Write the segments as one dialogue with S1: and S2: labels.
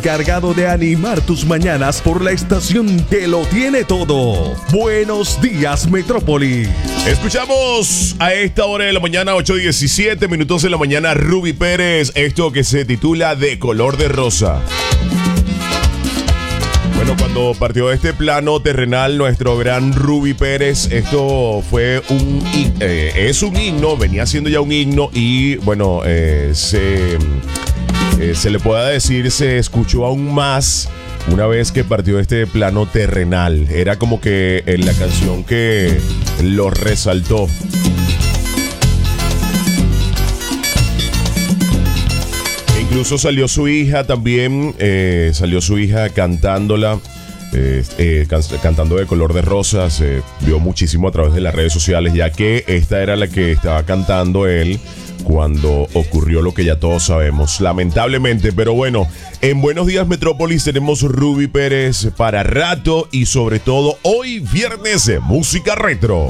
S1: cargado de animar tus mañanas por la estación que lo tiene todo. Buenos días, Metrópolis.
S2: Escuchamos a esta hora de la mañana, 8:17 minutos de la mañana, Ruby Pérez, esto que se titula De color de rosa. Bueno, cuando partió de este plano terrenal nuestro gran Ruby Pérez, esto fue es un himno, venía siendo ya un himno y bueno, se le pueda decir, se escuchó aún más una vez que partió de este plano terrenal. Era como que la canción que lo resaltó. Incluso salió su hija también, cantándola, cantando De color de rosa. Se vio muchísimo a través de las redes sociales, ya que esta era la que estaba cantando él cuando ocurrió lo que ya todos sabemos, lamentablemente. Pero bueno, en Buenos Días Metrópolis tenemos Ruby Pérez para rato y sobre todo hoy viernes de música retro.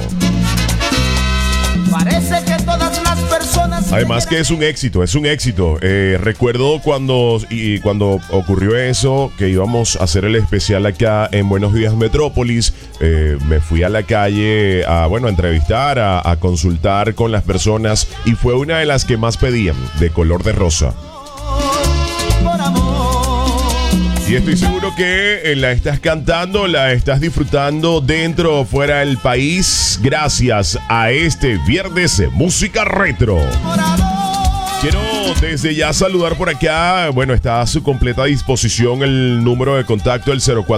S3: Parece que todas las personas...
S2: Además que es un éxito. Recuerdo cuando ocurrió eso, que íbamos a hacer el especial acá en Buenos Días Metrópolis. Me fui a la calle a entrevistar, a consultar con las personas y fue una de las que más pedían, De color de rosa.
S3: Por amor.
S2: Y estoy seguro que la estás cantando, la estás disfrutando dentro o fuera del país gracias a este viernes de música retro. Quiero desde ya saludar por acá, bueno, está a su completa disposición el número de contacto, el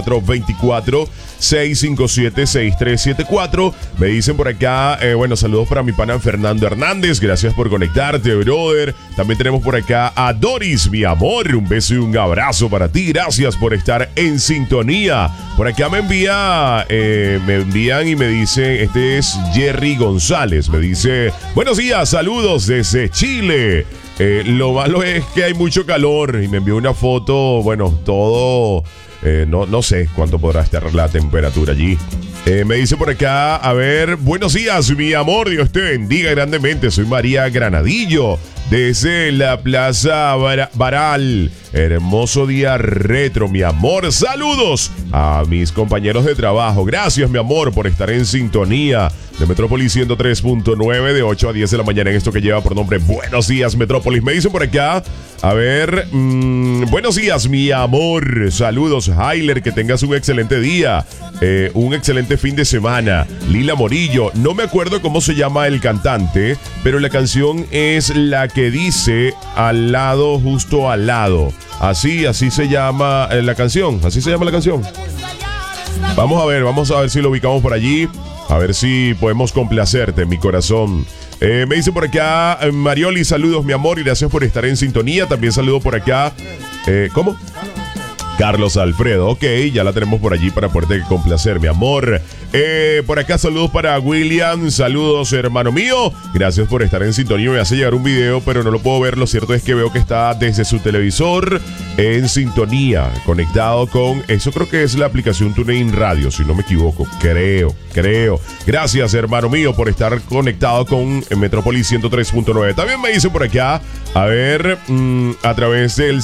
S2: 0424-657-6374. Me dicen por acá, saludos para mi pana Fernando Hernández, gracias por conectarte, brother. También tenemos por acá a Doris, mi amor, un beso y un abrazo para ti, gracias por estar en sintonía. Por acá me envían y me dicen, este es Jerry González, me dice, buenos días, saludos desde Chile. Lo malo es que hay mucho calor y me envió una foto, todo, no sé cuánto podrá estar la temperatura allí. Me dice por acá, a ver, buenos días, mi amor, Dios te bendiga grandemente, soy María Granadillo, desde la Plaza Baral. Hermoso día retro, mi amor. Saludos a mis compañeros de trabajo. Gracias, mi amor, por estar en sintonía de Metrópolis 103.9 de 8 a 10 de la mañana en esto que lleva por nombre Buenos Días Metrópolis. Me dicen por acá, a ver, buenos días, mi amor. Saludos, Hailer, que tengas un excelente día, un excelente fin de semana. Lila Morillo, no me acuerdo cómo se llama el cantante, pero la canción es la que dice al lado, justo al lado. Así se llama la canción. Así se llama la canción. Vamos a ver si lo ubicamos por allí. A ver si podemos complacerte, mi corazón. Me dice por acá, Marioli, saludos, mi amor, y gracias por estar en sintonía. También saludo por acá. ¿Cómo? Carlos Alfredo, ok, ya la tenemos por allí para poderte complacer, mi amor. Por acá saludos para William, saludos hermano mío, gracias por estar en sintonía. Me hace llegar un video, pero no lo puedo ver. Lo cierto es que veo que está desde su televisor en sintonía, conectado con, eso creo que es la aplicación TuneIn Radio, si no me equivoco, creo. Gracias hermano mío por estar conectado con Metrópolis 103.9. También me dice por acá, a ver, a través del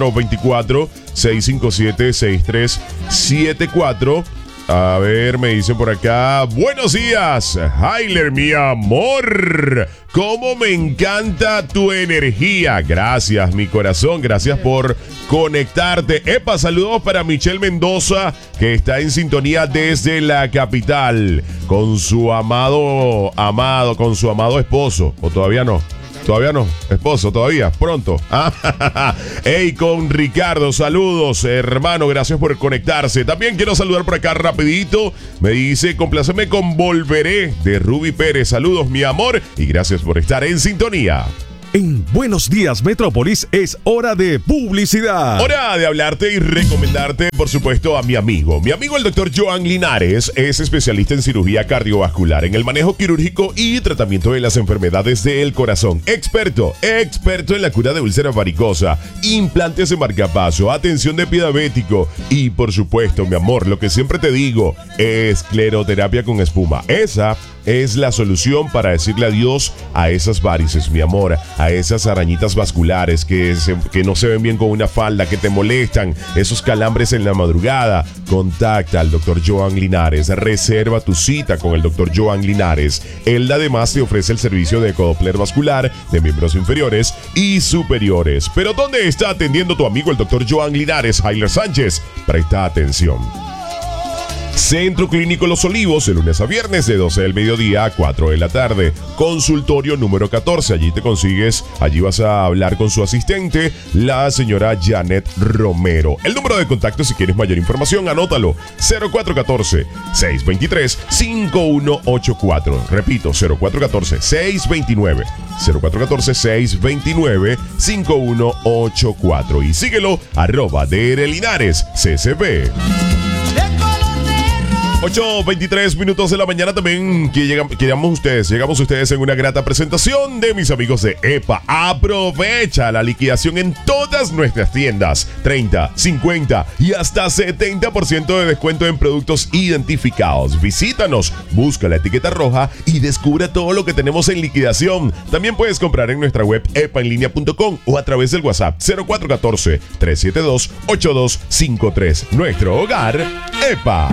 S2: 0424-657-6374. A ver, me dicen por acá, buenos días, Hailer, mi amor, cómo me encanta tu energía. Gracias, mi corazón, gracias por conectarte. Epa, saludos para Michelle Mendoza, que está en sintonía desde la capital, con su amado esposo, o todavía no. Todavía no, esposo, todavía, pronto. Hey, con Ricardo, saludos, hermano, gracias por conectarse. También quiero saludar por acá rapidito. Me dice, compláceme con Volveré, de Ruby Pérez. Saludos, mi amor, y gracias por estar en sintonía.
S1: En Buenos Días Metrópolis es hora de publicidad.
S2: Hora de hablarte y recomendarte, por supuesto, a mi amigo. Mi amigo el doctor Joan Linares es especialista en cirugía cardiovascular, en el manejo quirúrgico y tratamiento de las enfermedades del corazón. Experto en la cura de úlcera varicosa, implantes de marcapaso, atención de pie diabético y, por supuesto, mi amor, lo que siempre te digo, escleroterapia con espuma. Esa es la solución para decirle adiós a esas varices, mi amor. a esas arañitas vasculares que no se ven bien con una falda, que te molestan, esos calambres en la madrugada, contacta al Dr. Joan Linares. Reserva tu cita con el Dr. Joan Linares. Él además te ofrece el servicio de ecodoppler vascular de miembros inferiores y superiores. Pero ¿dónde está atendiendo tu amigo el Dr. Joan Linares? Heiler Sánchez, presta atención. Centro Clínico Los Olivos, de lunes a viernes, de 12 del mediodía a 4 de la tarde. Consultorio número 14, allí vas a hablar con su asistente, la señora Janet Romero. El número de contacto, si quieres mayor información, anótalo: 0414-623-5184. Repito, 0414-629-5184. Y síguelo, @DRLinares CCB. 8:23 minutos de la mañana. También llegamos ustedes en una grata presentación de mis amigos de EPA. Aprovecha la liquidación en todas nuestras tiendas. 30, 50 y hasta 70% de descuento en productos identificados. Visítanos, busca la etiqueta roja y descubre todo lo que tenemos en liquidación. También puedes comprar en nuestra web epaenlinea.com o a través del WhatsApp 0414-372-8253. Nuestro hogar, EPA.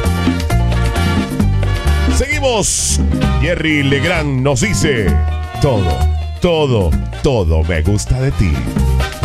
S2: Seguimos. Jerry Legrand nos dice: todo me gusta de ti.